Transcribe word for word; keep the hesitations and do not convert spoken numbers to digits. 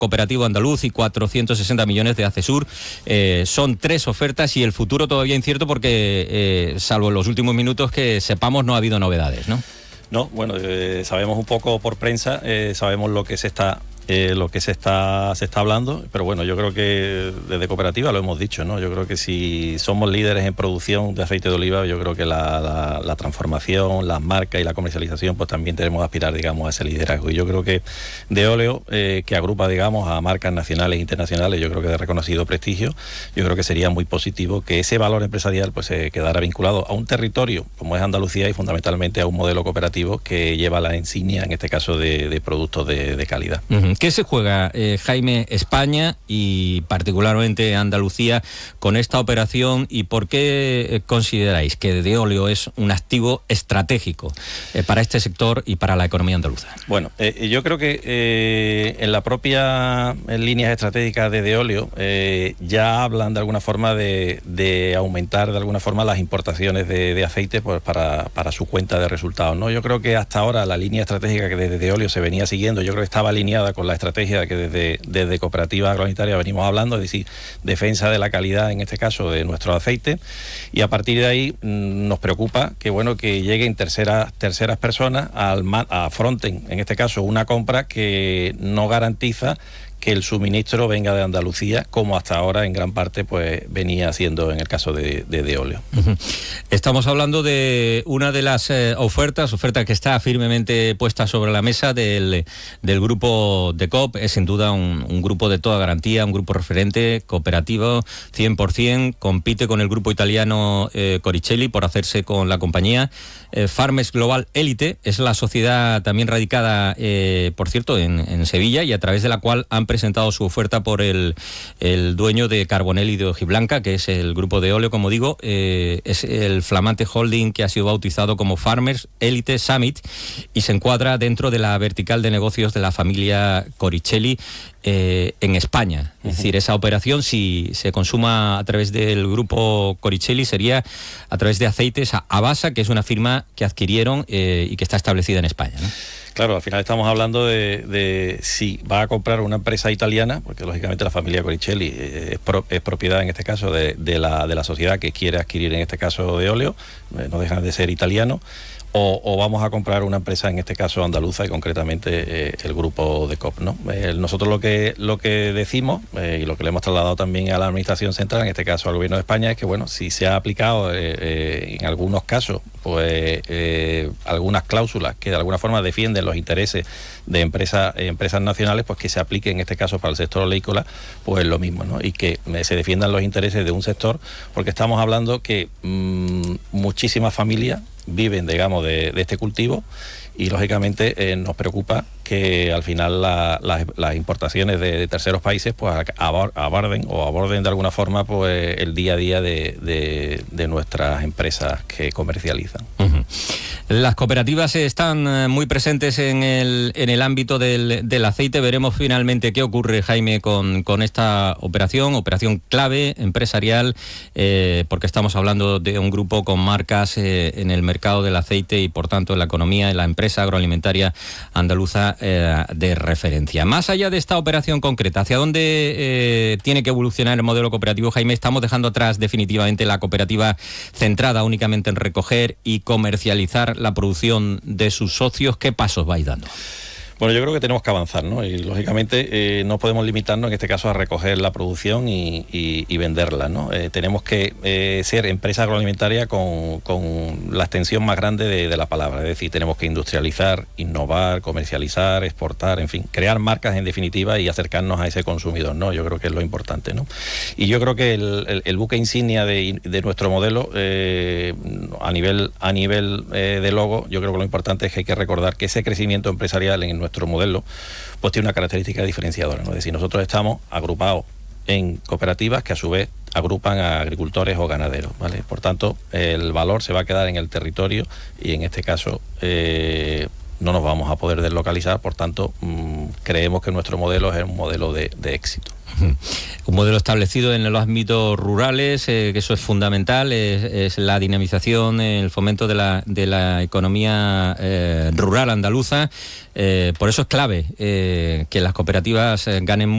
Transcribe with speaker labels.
Speaker 1: cooperativo andaluz y cuatrocientos sesenta millones de Acesur. Eh, son tres ofertas y el futuro todavía incierto porque, eh, salvo en los últimos minutos que sepamos, no ha habido novedades, ¿no?
Speaker 2: No, bueno, eh, sabemos un poco por prensa, eh, sabemos lo que se está... Eh, lo que se está se está hablando, pero bueno, yo creo que desde Cooperativa lo hemos dicho, ¿no? Yo creo que si somos líderes en producción de aceite de oliva, yo creo que la, la, la transformación, las marcas y la comercialización, pues también tenemos que aspirar, digamos, a ese liderazgo. Y yo creo que Deoleo, eh, que agrupa, digamos, a marcas nacionales e internacionales, yo creo que de reconocido prestigio, yo creo que sería muy positivo que ese valor empresarial pues se quedara vinculado a un territorio como es Andalucía y fundamentalmente a un modelo cooperativo que lleva la insignia, en este caso, de, de productos de, de calidad.
Speaker 1: Uh-huh. ¿Qué se juega, eh, Jaime, España y particularmente Andalucía con esta operación y por qué consideráis que Deoleo es un activo estratégico eh, para este sector y para la economía andaluza?
Speaker 2: Bueno, eh, yo creo que eh, en la propia en líneas estratégicas de Deoleo eh, ya hablan de alguna forma de, de aumentar de alguna forma las importaciones de, de aceite pues, para, para su cuenta de resultados, ¿no? Yo creo que hasta ahora la línea estratégica que desde Deoleo se venía siguiendo, yo creo que estaba alineada con la estrategia que desde, desde Cooperativa Agroalimentaria venimos hablando, es decir, defensa de la calidad, en este caso, de nuestro aceite, y a partir de ahí mmm, nos preocupa que, bueno, que lleguen terceras, terceras personas, al, afronten, en este caso, una compra que no garantiza que el suministro venga de Andalucía, como hasta ahora en gran parte pues venía haciendo en el caso de, de Deoleo.
Speaker 1: Uh-huh. Estamos hablando de una de las eh, ofertas, oferta que está firmemente puesta sobre la mesa del, del grupo de C O P. Es sin duda un, un grupo de toda garantía, un grupo referente, cooperativo, cien por ciento, compite con el grupo italiano eh, Coricelli por hacerse con la compañía. Eh, Farmes Global Elite es la sociedad también radicada, eh, por cierto, en, en Sevilla, y a través de la cual han presentado su oferta por el, el dueño de Carbonell y de Hojiblanca, que es el grupo Deoleo, como digo, eh, es el flamante holding que ha sido bautizado como Farmers Elite Summit y se encuadra dentro de la vertical de negocios de la familia Coricelli eh, en España. Uh-huh. Es decir, esa operación, si se consuma a través del grupo Coricelli, sería a través de aceites a Abasa, que es una firma que adquirieron eh, y que está establecida en España, ¿no?
Speaker 2: Claro, al final estamos hablando de, de si va a comprar una empresa italiana, porque lógicamente la familia Coricelli es, pro, es propiedad en este caso de, de, la, de la sociedad que quiere adquirir en este caso Deoleo, eh, no dejan de ser italianos, o, o vamos a comprar una empresa en este caso andaluza y concretamente eh, el grupo de C O P, ¿no? Eh, nosotros lo que lo que decimos eh, y lo que le hemos trasladado también a la Administración Central, en este caso al Gobierno de España, es que bueno, si se ha aplicado eh, eh, en algunos casos pues eh, algunas cláusulas que de alguna forma defienden los intereses de empresas eh, empresas nacionales, pues que se aplique en este caso para el sector oleícola, pues lo mismo, ¿no? Y que eh, se defiendan los intereses de un sector, porque estamos hablando que mmm, muchísimas familias viven, digamos, de, de este cultivo y lógicamente eh, nos preocupa que al final la, la, las importaciones de, de terceros países pues aborden o aborden de alguna forma pues el día a día de, de, de nuestras empresas que comercializan.
Speaker 1: Uh-huh. Las cooperativas están muy presentes en el, en el ámbito del, del aceite. Veremos finalmente qué ocurre, Jaime, con, con esta operación, operación clave, empresarial, eh, porque estamos hablando de un grupo con marcas eh, en el mercado del aceite y por tanto en la economía, en la empresa agroalimentaria andaluza eh, de referencia. Más allá de esta operación concreta, ¿hacia dónde eh, tiene que evolucionar el modelo cooperativo, Jaime? Estamos dejando atrás definitivamente la cooperativa centrada únicamente en recoger y comercializar la producción de sus socios. ¿Qué pasos vais dando?
Speaker 2: Bueno, yo creo que tenemos que avanzar, ¿no? Y lógicamente eh, no podemos limitarnos en este caso a recoger la producción y, y, y venderla, ¿no? Eh, tenemos que eh, ser empresa agroalimentaria con, con la extensión más grande de, de la palabra, es decir, tenemos que industrializar, innovar, comercializar, exportar, en fin, crear marcas en definitiva y acercarnos a ese consumidor, ¿no? Yo creo que es lo importante, ¿no? Y yo creo que el, el, el buque insignia de, de nuestro modelo eh, a nivel, a nivel eh, de logo, yo creo que lo importante es que hay que recordar que ese crecimiento empresarial en nuestro nuestro modelo pues tiene una característica diferenciadora, ¿no? Es decir, nosotros estamos agrupados en cooperativas que a su vez agrupan a agricultores o ganaderos, ¿vale? Por tanto, el valor se va a quedar en el territorio y en este caso eh, no nos vamos a poder deslocalizar, por tanto mmm, creemos que nuestro modelo es un modelo de, de éxito.
Speaker 1: Un modelo establecido en los ámbitos rurales, eh, que eso es fundamental, es, es la dinamización, el fomento de la, de la economía eh, rural andaluza. Eh, por eso es clave eh, que las cooperativas eh, ganen